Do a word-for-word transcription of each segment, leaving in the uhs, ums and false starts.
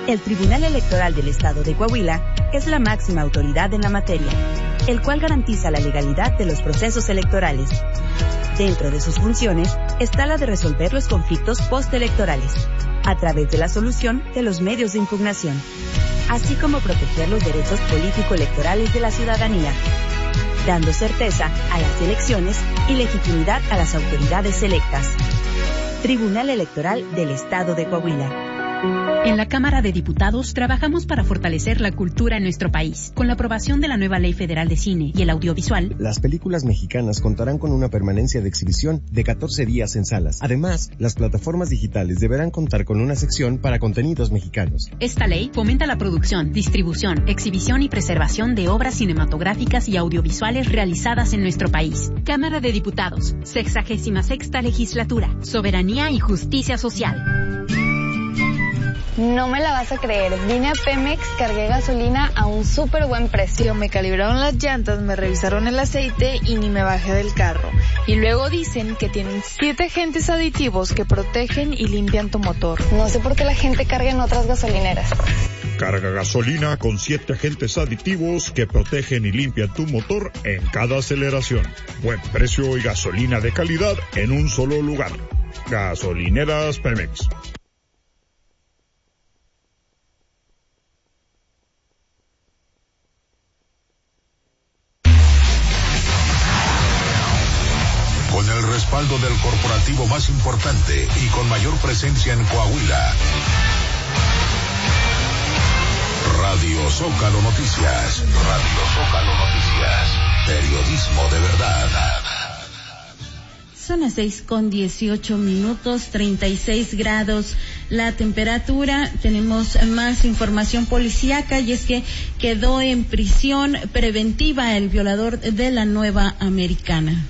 El Tribunal Electoral del Estado de Coahuila es la máxima autoridad en la materia, el cual garantiza la legalidad de los procesos electorales. Dentro de sus funciones está la de resolver los conflictos postelectorales, a través de la solución de los medios de impugnación, así como proteger los derechos político-electorales de la ciudadanía, dando certeza a las elecciones y legitimidad a las autoridades electas. Tribunal Electoral del Estado de Coahuila. En la Cámara de Diputados trabajamos para fortalecer la cultura en nuestro país. Con la aprobación de la nueva Ley Federal de Cine y el Audiovisual, las películas mexicanas contarán con una permanencia de exhibición de catorce días en salas. Además, las plataformas digitales deberán contar con una sección para contenidos mexicanos. Esta ley fomenta la producción, distribución, exhibición y preservación de obras cinematográficas y audiovisuales realizadas en nuestro país. Cámara de Diputados, sexagésima sexta legislatura, soberanía y justicia social. No me la vas a creer, vine a Pemex, cargué gasolina a un súper buen precio. Me calibraron las llantas, me revisaron el aceite y ni me bajé del carro. Y luego dicen que tienen siete agentes aditivos que protegen y limpian tu motor. No sé por qué la gente carga en otras gasolineras. Carga gasolina con siete agentes aditivos que protegen y limpian tu motor en cada aceleración. Buen precio y gasolina de calidad en un solo lugar. Gasolineras Pemex. Con el respaldo del corporativo más importante y con mayor presencia en Coahuila. Radio Zócalo Noticias. Radio Zócalo Noticias. Periodismo de verdad. Son las seis con dieciocho minutos, treinta y seis grados la temperatura. Tenemos más información policíaca y es que quedó en prisión preventiva el violador de la Nueva Americana.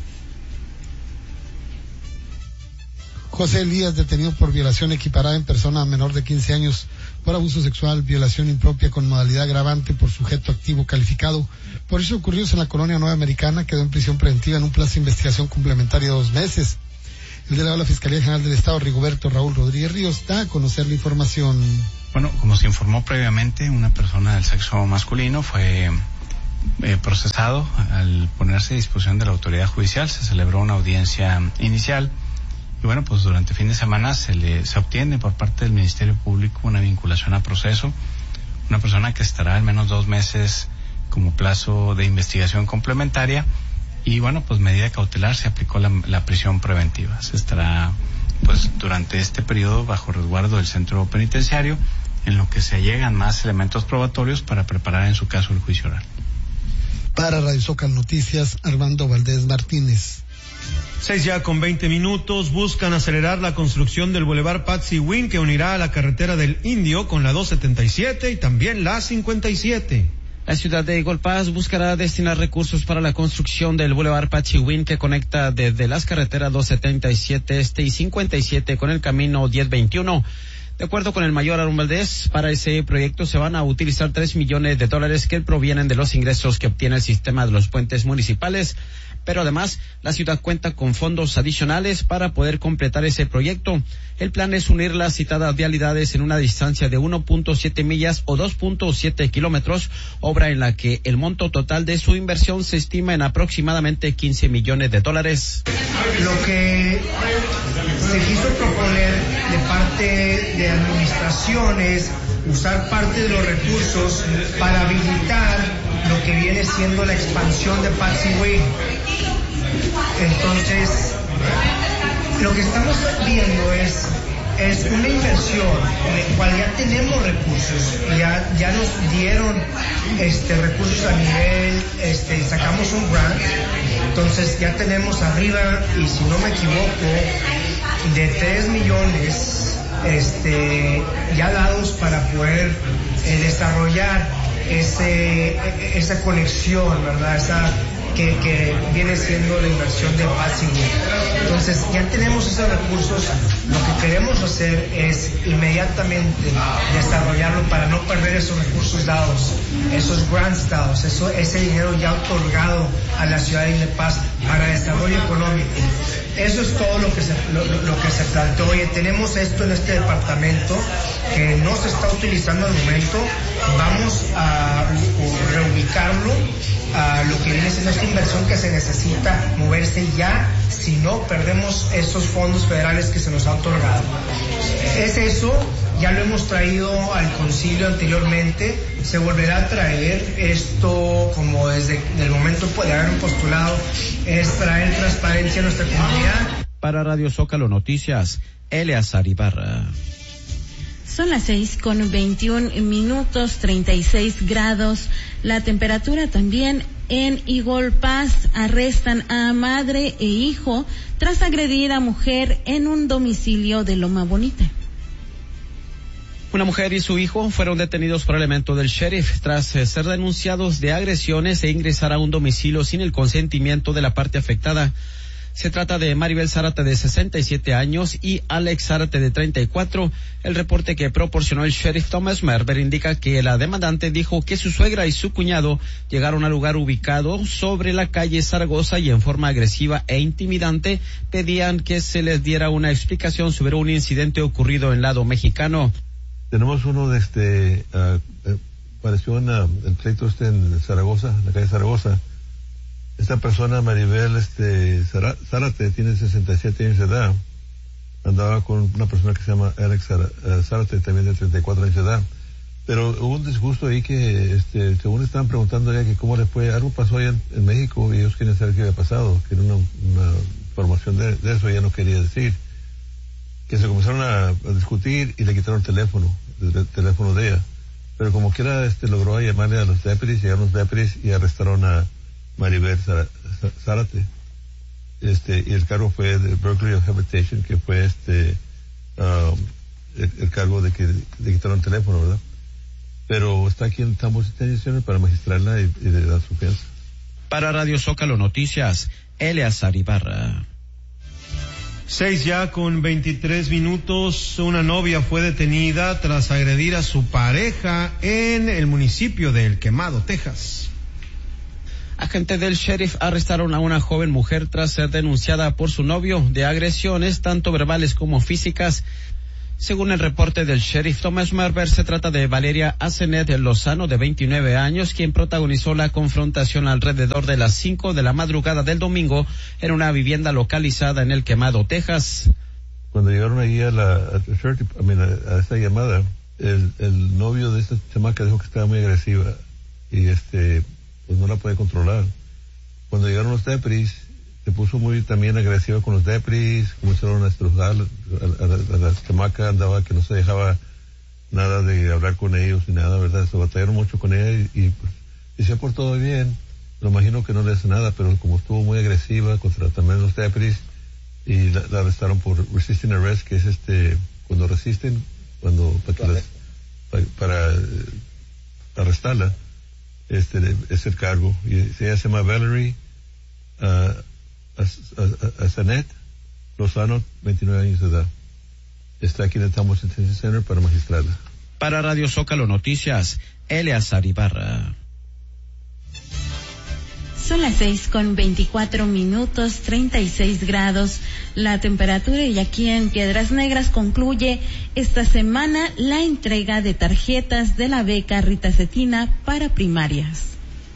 José Elías, detenido por violación equiparada en persona menor de quince años por abuso sexual, violación impropia con modalidad agravante por sujeto activo calificado. Por eso ocurridos en la colonia Nueva Americana, quedó en prisión preventiva en un plazo de investigación complementaria de dos meses. El delegado de la Fiscalía General del Estado, Rigoberto Raúl Rodríguez Ríos, da a conocer la información. Bueno, como se informó previamente, una persona del sexo masculino fue eh, procesado al ponerse a disposición de la autoridad judicial. Se celebró una audiencia inicial. Y bueno, pues durante fin de semana se le se obtiene por parte del Ministerio Público una vinculación a proceso, una persona que estará al menos dos meses como plazo de investigación complementaria y bueno, pues medida cautelar se aplicó la, la prisión preventiva. Se estará pues durante este periodo bajo resguardo del centro penitenciario en lo que se allegan más elementos probatorios para preparar en su caso el juicio oral. Para Radio Zócalo Noticias, Armando Valdés Martínez. Seis ya con veinte minutos, buscan acelerar la construcción del Boulevard Patsy Wynn que unirá a la carretera del Indio con la doscientos setenta y siete y también la cincuenta y siete. La ciudad de Golpaz buscará destinar recursos para la construcción del Boulevard Patsy Wynn que conecta desde las carreteras doscientos setenta y siete este y cincuenta y siete con el camino diez veintiuno. De acuerdo con el mayor Aaron Valdés, para ese proyecto se van a utilizar tres millones de dólares que provienen de los ingresos que obtiene el sistema de los puentes municipales, pero además la ciudad cuenta con fondos adicionales para poder completar ese proyecto. El plan es unir las citadas vialidades en una distancia de uno punto siete millas o dos punto siete kilómetros, obra en la que el monto total de su inversión se estima en aproximadamente quince millones de dólares. Lo que se quiso proponer de parte de administración es usar parte de los recursos para habilitar lo que viene siendo la expansión de Patsy Wynn. Entonces, lo que estamos viendo es, es una inversión en la cual ya tenemos recursos, ya, ya nos dieron este, recursos a nivel, este, sacamos un grant, entonces ya tenemos arriba, y si no me equivoco, de tres millones este, ya dados para poder eh, desarrollar ese, esa conexión, ¿verdad? Esa, que, que viene siendo la inversión de Patsy Wink. Entonces ya tenemos esos recursos, lo que queremos hacer es inmediatamente desarrollarlo para no perder esos recursos dados, esos grants dados, eso, ese dinero ya otorgado a la ciudad de La Paz para desarrollo económico. Eso es todo lo que se, lo, lo que se planteó. Oye, tenemos esto en este departamento que no se está utilizando al momento, vamos a reubicarlo a lo que viene siendo esta inversión que se necesita moverse ya, si no perdemos esos fondos federales que se nos ha otorgado. Es eso, ya lo hemos traído al concilio anteriormente, se volverá a traer esto como desde el momento de haber un postulado, es traer transparencia a nuestra comunidad. Para Radio Zócalo Noticias, Eleazar Ibarra. Son las seis con veintiún minutos, treinta y seis grados. La temperatura también en Eagle Pass. Arrestan a madre e hijo tras agredir a mujer en un domicilio de Loma Bonita. Una mujer y su hijo fueron detenidos por elementos del sheriff tras eh, ser denunciados de agresiones e ingresar a un domicilio sin el consentimiento de la parte afectada. Se trata de Maribel Zárate, de sesenta y siete años, y Alex Zárate, de treinta y cuatro. El reporte que proporcionó el sheriff Thomas Merber indica que la demandante dijo que su suegra y su cuñado llegaron al lugar ubicado sobre la calle Zaragoza y en forma agresiva e intimidante pedían que se les diera una explicación sobre un incidente ocurrido en lado mexicano. Tenemos uno de este, uh, eh, pareció una, el pleito este en Zaragoza, en la calle Zaragoza. Esta persona, Maribel este, Zárate, tiene sesenta y siete años de edad. Andaba con una persona que se llama Alex Zárate, también de treinta y cuatro años de edad. Pero hubo un disgusto ahí que, este, según estaban preguntando ya que cómo le fue, algo pasó allá en, en México y ellos querían saber qué había pasado, que era una, una información de, de eso, ella no quería decir. Que se comenzaron a, a discutir y le quitaron el teléfono, el, el teléfono de ella. Pero como quiera, este, logró llamarle a los deputies, llegaron los deputies y arrestaron a Maribel Zárate, este, y el cargo fue de burglary of habitation, que fue este, um, el, el cargo de que le quitaron el teléfono, ¿verdad? Pero está aquí en Tambos Detención para magistrarla y, y le dar su fianza. Para Radio Zócalo Noticias, Eleazar Ibarra. Seis ya con veintitrés minutos. Una novia fue detenida tras agredir a su pareja en el municipio de El Quemado, Texas. Agentes del sheriff arrestaron a una joven mujer tras ser denunciada por su novio de agresiones, tanto verbales como físicas. Según el reporte del sheriff Thomas Merber, se trata de Valeria Azenet Lozano, de veintinueve años, quien protagonizó la confrontación alrededor de las cinco de la madrugada del domingo en una vivienda localizada en El Quemado, Texas. Cuando llegaron allí a la a, I mean, a, a esta llamada, el, el novio de esta chamaca dijo que estaba muy agresiva y este pues no la puede controlar. Cuando llegaron los deputies, se puso muy también agresiva con los deputies, comenzaron a estrujar a, a, a, a la chamaca, andaba que no se dejaba nada de hablar con ellos ni nada, ¿verdad? Se batallaron mucho con ella y, y pues, y se portó todo bien. Me imagino que no le hace nada, pero como estuvo muy agresiva contra también los deputies, y la, la arrestaron por resisting arrest, que es este, cuando resisten, cuando, para, las, para, para eh, arrestarla. Este es el cargo, y ella se llama Valerie uh, Azenet Lozano, veintinueve años de edad. Está aquí en el Tambos Detention Center para magistrarla. Para Radio Zócalo Noticias, Eleazar Ibarra. Son las seis con veinticuatro minutos, treinta y seis grados la temperatura, y aquí en Piedras Negras concluye esta semana la entrega de tarjetas de la beca Rita Cetina para primarias.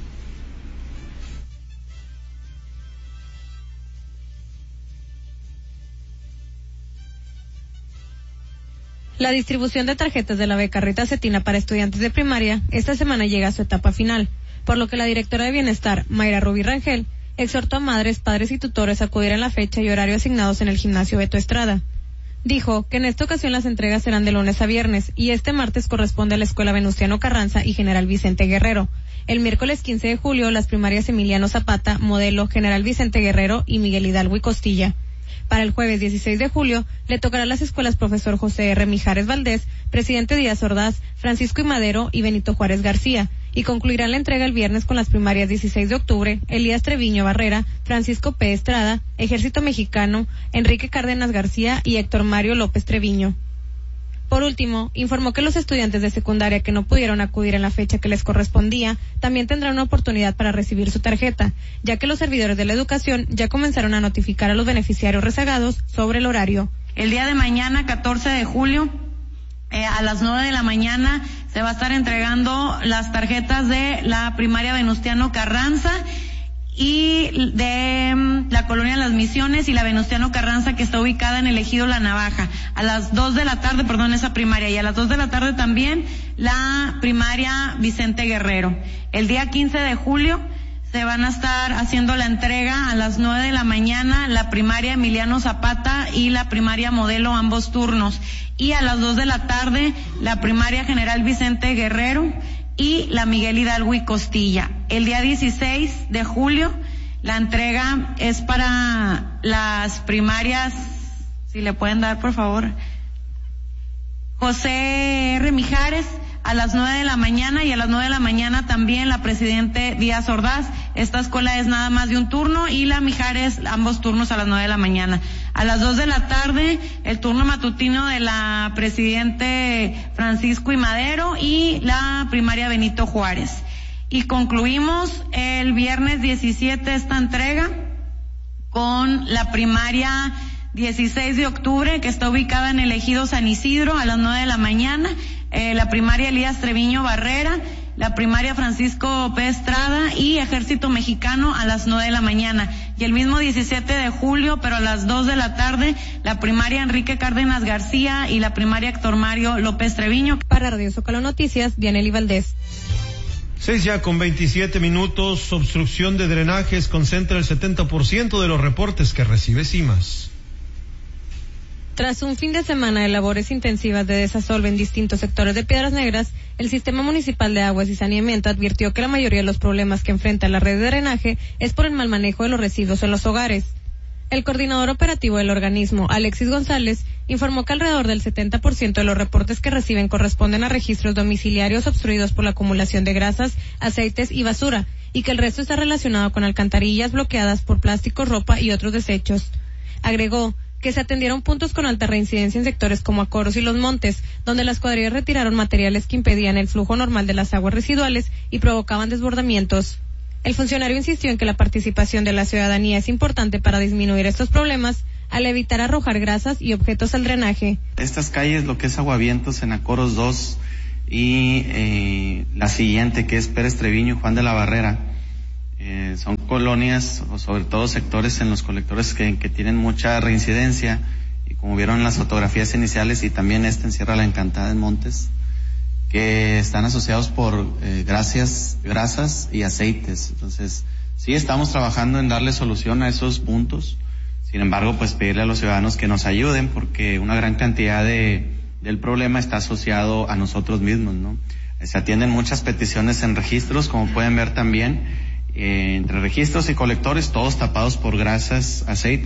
La distribución de tarjetas de la beca Rita Cetina para estudiantes de primaria esta semana llega a su etapa final, por lo que la directora de Bienestar, Mayra Rubí Rangel, exhortó a madres, padres y tutores a acudir en la fecha y horario asignados en el gimnasio Beto Estrada. Dijo que en esta ocasión las entregas serán de lunes a viernes y este martes corresponde a la Escuela Venustiano Carranza y General Vicente Guerrero. El miércoles quince de julio las primarias Emiliano Zapata, Modelo, General Vicente Guerrero y Miguel Hidalgo y Costilla. Para el jueves dieciséis de julio le tocará a las escuelas Profesor José R. Mijares Valdés, Presidente Díaz Ordaz, Francisco I. Madero y Benito Juárez García, y concluirán la entrega el viernes con las primarias dieciséis de octubre, Elías Treviño Barrera, Francisco P. Estrada, Ejército Mexicano, Enrique Cárdenas García y Héctor Mario López Treviño. Por último, informó que los estudiantes de secundaria que no pudieron acudir en la fecha que les correspondía también tendrán una oportunidad para recibir su tarjeta, ya que los servidores de la educación ya comenzaron a notificar a los beneficiarios rezagados sobre el horario. El día de mañana, catorce de julio, eh, a las nueve de la mañana, se va a estar entregando las tarjetas de la primaria Venustiano Carranza y de um, la colonia Las Misiones y la Venustiano Carranza, que está ubicada en el ejido La Navaja. A las dos de la tarde, perdón, esa primaria, y a las dos de la tarde también la primaria Vicente Guerrero. El día quince de julio se van a estar haciendo la entrega a las nueve de la mañana, la primaria Emiliano Zapata y la primaria Modelo, ambos turnos. Y a las dos de la tarde, la primaria General Vicente Guerrero y la Miguel Hidalgo y Costilla. El día dieciséis de julio, la entrega es para las primarias, si le pueden dar por favor, José R. Mijares, a las nueve de la mañana, y a las nueve de la mañana también la Presidente Díaz Ordaz. Esta escuela es nada más de un turno, y la Mijares ambos turnos a las nueve de la mañana. A las dos de la tarde el turno matutino de la Presidente Francisco y Madero y la primaria Benito Juárez. Y concluimos el viernes diecisiete esta entrega con la primaria dieciséis de octubre, que está ubicada en el ejido San Isidro, a las nueve de la mañana. Eh, la primaria Elías Treviño Barrera, la primaria Francisco P. Estrada y Ejército Mexicano a las nueve de la mañana. Y el mismo diecisiete de julio, pero a las dos de la tarde, la primaria Enrique Cárdenas García y la primaria Héctor Mario López Treviño. Para Radio Zócalo Noticias, Dianely Valdés. Seis ya con veintisiete minutos. Obstrucción de drenajes concentra el setenta por ciento de los reportes que recibe CIMAS. Tras un fin de semana de labores intensivas de desasolve en distintos sectores de Piedras Negras, el Sistema Municipal de Aguas y Saneamiento advirtió que la mayoría de los problemas que enfrenta la red de drenaje es por el mal manejo de los residuos en los hogares. El coordinador operativo del organismo, Alexis González, informó que alrededor del setenta por ciento de los reportes que reciben corresponden a registros domiciliarios obstruidos por la acumulación de grasas, aceites y basura, y que el resto está relacionado con alcantarillas bloqueadas por plástico, ropa y otros desechos. Agregó que se atendieron puntos con alta reincidencia en sectores como Acoros y Los Montes, donde las cuadrillas retiraron materiales que impedían el flujo normal de las aguas residuales y provocaban desbordamientos. El funcionario insistió en que la participación de la ciudadanía es importante para disminuir estos problemas, al evitar arrojar grasas y objetos al drenaje. Estas calles, lo que es Aguavientos en Acoros dos y eh, la siguiente, que es Pérez Treviño y Juan de la Barrera, Eh, son colonias, o sobre todo sectores en los colectores que, que tienen mucha reincidencia, y como vieron en las fotografías iniciales, y también esta en Sierra La Encantada en Montes, que están asociados por eh, grasas, grasas y aceites. Entonces, sí estamos trabajando en darle solución a esos puntos. Sin embargo, pues pedirle a los ciudadanos que nos ayuden, porque una gran cantidad de del problema está asociado a nosotros mismos, ¿no? Se atienden muchas peticiones en registros, como pueden ver también, Eh, entre registros y colectores, todos tapados por grasas, aceite.